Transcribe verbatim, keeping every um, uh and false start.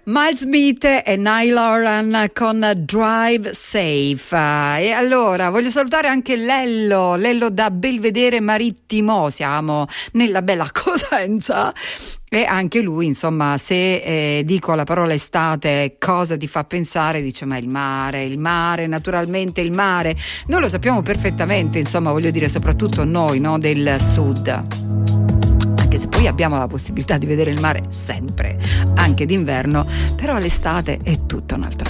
Miles Smith e Niall Horan con Drive Safe. E allora voglio salutare anche Lello, Lello da Belvedere Marittimo, siamo nella bella Cosenza. E anche lui, insomma, se eh, dico la parola estate, cosa ti fa pensare? Dice, ma il mare, il mare, naturalmente il mare. Noi lo sappiamo perfettamente, insomma, voglio dire, soprattutto noi, no, del sud. Anche se poi abbiamo la possibilità di vedere il mare sempre, anche d'inverno, però l'estate è tutta un'altra